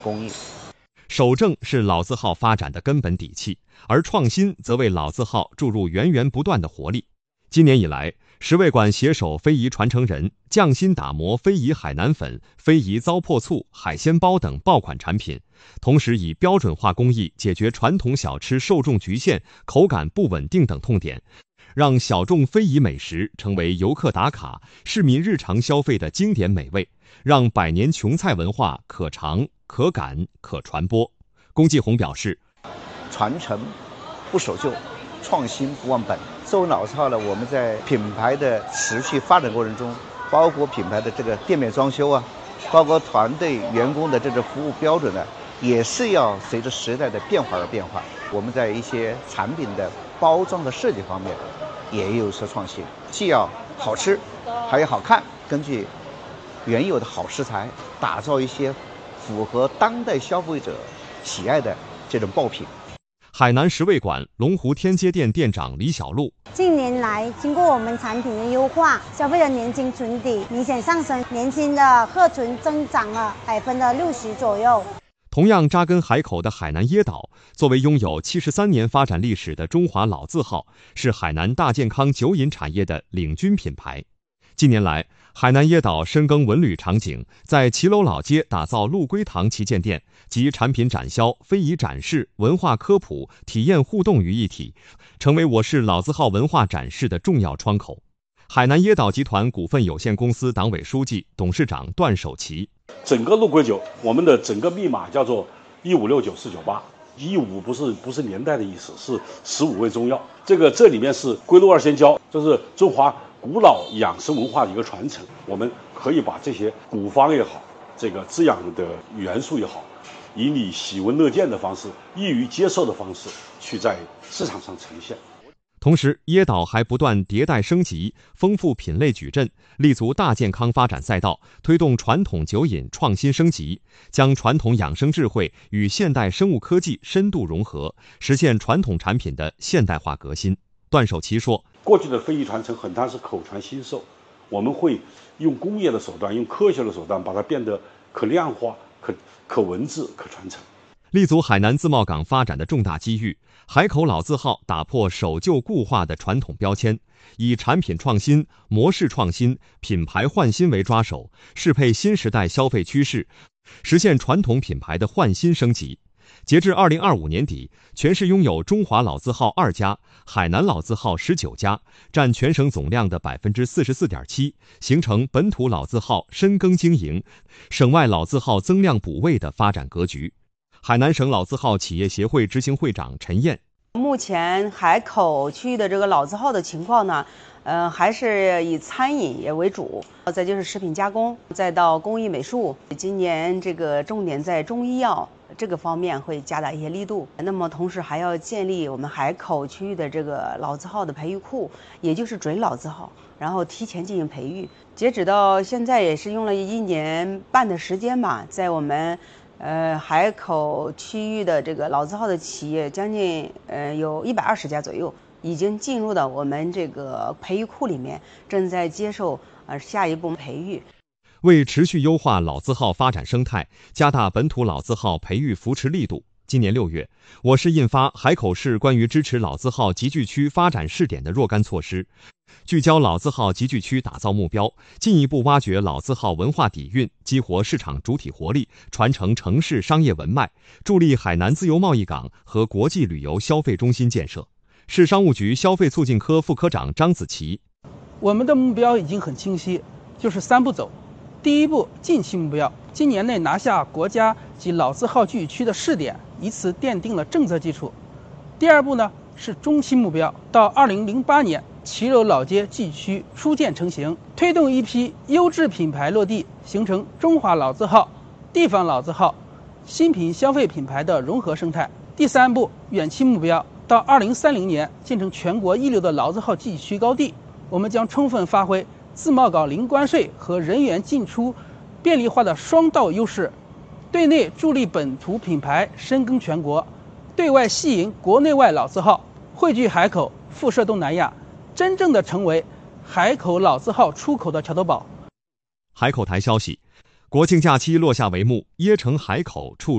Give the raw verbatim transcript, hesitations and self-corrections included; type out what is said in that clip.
工艺。 守正是老字号发展的根本底气，而创新则为老字号注入源源不断的活力。今年以来，食味馆携手非遗传承人，匠心打磨非遗海南粉、非遗糟粕醋、海鲜包等爆款产品，同时以标准化工艺解决传统小吃受众局限、口感不稳定等痛点，让小众非遗美食成为游客打卡、市民日常消费的经典美味，让百年琼菜文化可长、可感、可传播。龚继红表示， 传承不守旧，创新不忘本。作为老字号呢，我们在品牌的持续发展过程中，包括品牌的这个店面装修啊，包括团队员工的这个服务标准呢，也是要随着时代的变化而变化。我们在一些产品的包装的设计方面也有所创新，既要好吃，还要好看，根据原有的好食材，打造一些符合当代消费者喜爱的这种爆品。 海南食味馆龙湖天街店店长李小璐， 近年来，经过我们产品的优化，消费者年轻存底明显上升，年轻的客群增长了百分之六十左右。 同样扎根海口的海南椰岛，作为拥有七十三年发展历史的中华老字号，是海南大健康酒饮产业的领军品牌。近年来，海南椰岛深耕文旅场景，在骑楼老街打造陆龟堂旗舰店，集产品展销、非遗展示、文化科普、体验互动于一体，成为我市老字号文化展示的重要窗口。海南椰岛集团股份有限公司党委书记、董事长段守奇， 整个陆龟酒，我们的整个密码叫做一五六九四九八。一五不是不是年代的意思，是十五味中药。这个这里面是龟鹿二仙胶，这是中华古老养生文化的一个传承。我们可以把这些古方也好，这个滋养的元素也好，以你喜闻乐见的方式、易于接受的方式，去在市场上呈现。 同时，椰岛还不断迭代升级，丰富品类矩阵，立足大健康发展赛道，推动传统酒饮创新升级，将传统养生智慧与现代生物科技深度融合，实现传统产品的现代化革新。段守奇说， 过去的非遗传承很大是口传心授，我们会用工业的手段，用科学的手段，把它变得可量化、可可文字、可传承。 立足海南自贸港发展的重大机遇，海口老字号打破守旧固化的传统标签，以产品创新、模式创新、品牌换新为抓手，适配新时代消费趋势，实现传统品牌的换新升级。截至二零二五年底，全市拥有中华老字号二家，海南老字号十九家，占全省总量的百分之四十四点七，形成本土老字号深耕经营、省外老字号增量补位的发展格局。海南省老字号企业协会执行会长陈燕， 目前海口区域的这个老字号的情况呢，呃，还是以餐饮业为主，再就是食品加工，再到工艺美术。今年这个重点在中医药这个方面会加大一些力度。那么同时还要建立我们海口区域的这个老字号的培育库，也就是准老字号，然后提前进行培育。截止到现在也是用了一年半的时间吧，在我们呃，海口区域的这个老字号的企业将近呃有一百二十家左右，已经进入到我们这个培育库里面，正在接受呃下一步培育。 为持续优化老字号发展生态，加大本土老字号培育扶持力度，今年六月，我市印发《海口市关于支持老字号集聚区发展试点的若干措施》，聚焦老字号集聚区打造目标，进一步挖掘老字号文化底蕴，激活市场主体活力，传承城市商业文脉，助力海南自由贸易港和国际旅游消费中心建设。市商务局消费促进科副科长张子琪， 我们的目标已经很清晰，就是三步走。第一步，近期目标，今年内拿下国家及老字号聚集区的试点，以此奠定了政策基础。第二步呢，是中期目标，到二零零八年骑楼老街聚集区初见成型，推动一批优质品牌落地，形成中华老字号、地方老字号、新品消费品牌的融合生态。第三步，远期目标，到二零三零年建成全国一流的老字号聚集区高地。我们将充分发挥自贸港零关税和人员进出便利化的双道优势，对内助力本土品牌深耕全国，对外吸引国内外老字号汇聚海口，辐射东南亚，真正的成为海口老字号出口的桥头堡。 海口台消息，国庆假期落下帷幕，椰城海口处